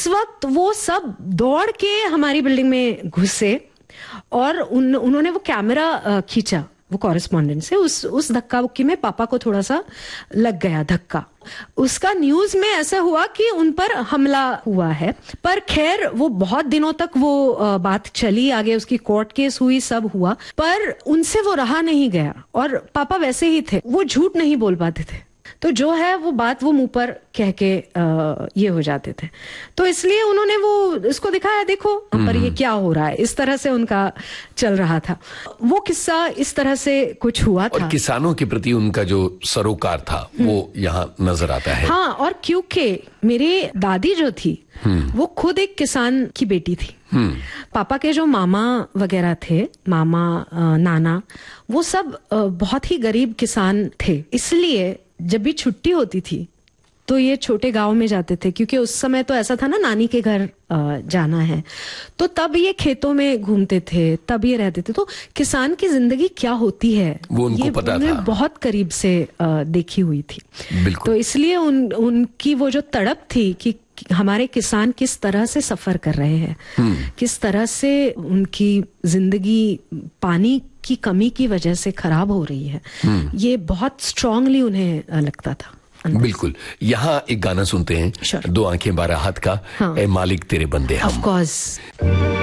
उस वक्त वो सब दौड़ के हमारी बिल्डिंग में घुसे और उन्होंने वो कैमरा खींचा, वो कॉरेस्पॉन्डेंट से। उस धक्का मुक्की में पापा को थोड़ा सा लग गया धक्का। उसका न्यूज में ऐसा हुआ कि उन पर हमला हुआ है, पर खैर वो बहुत दिनों तक वो बात चली, आगे उसकी कोर्ट केस हुई, सब हुआ, पर उनसे वो रहा नहीं गया। और पापा वैसे ही थे, वो झूठ नहीं बोल पाते थे, तो जो है वो बात वो मुंह पर कह के ये हो जाते थे। तो इसलिए उन्होंने वो इसको दिखाया, देखो हम पर ये क्या हो रहा है, इस तरह से उनका चल रहा था। वो किस्सा इस तरह से कुछ हुआ था। और किसानों के प्रति उनका जो सरोकार था वो यहाँ नजर आता है। हाँ, और क्योंकि मेरी दादी जो थी वो खुद एक किसान की बेटी थी। पापा के जो मामा वगैरह थे, मामा नाना, वो सब बहुत ही गरीब किसान थे। इसलिए जब भी छुट्टी होती थी तो ये छोटे गांव में जाते थे, क्योंकि उस समय तो ऐसा था ना, नानी के घर जाना है, तो तब ये खेतों में घूमते थे, तब ये रहते थे। तो किसान की जिंदगी क्या होती है वो उनको पता था, बहुत करीब से देखी हुई थी। बिल्कुल। तो इसलिए उनकी वो जो तड़प थी कि हमारे किसान किस तरह से सफर कर रहे हैं, किस तरह से उनकी जिंदगी पानी की कमी की वजह से खराब हो रही है, ये बहुत स्ट्रांगली उन्हें लगता था। बिल्कुल। यहाँ एक गाना सुनते हैं, 2 आंखें 12 हाथ का, हाँ। ए मालिक तेरे बंदे हम। Of course.